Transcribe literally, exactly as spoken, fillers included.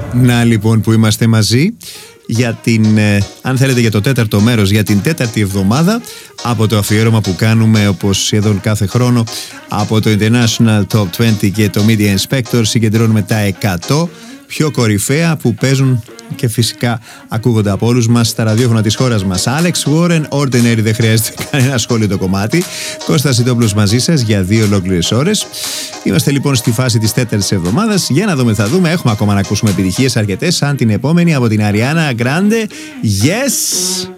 Να λοιπόν που είμαστε μαζί για την, ε, αν θέλετε για το τέταρτο μέρος, για την τέταρτη εβδομάδα από το αφιέρωμα που κάνουμε όπως σχεδόν κάθε χρόνο από το International Top είκοσι και το Media Inspector. Συγκεντρώνουμε τα εκατό πιο κορυφαία που παίζουν και φυσικά ακούγονται από όλους μας στα ραδιόφωνα της χώρας μας. Alex Warren, Ordinary, δεν χρειάζεται κανένα σχόλιο το κομμάτι. Κώστας Σιτόπουλος μαζί σας για δύο ολόκληρες ώρες. Είμαστε λοιπόν στη φάση της τέταρτης εβδομάδας. Για να δούμε, θα δούμε. Έχουμε ακόμα να ακούσουμε επιτυχίες αρκετές, σαν την επόμενη από την Ariana Grande. Yes!